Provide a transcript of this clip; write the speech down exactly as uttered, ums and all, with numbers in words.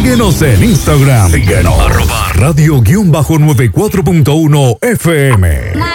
Síguenos en Instagram. Síguenos. Arroba radio guión bajo noventa y cuatro punto uno F M.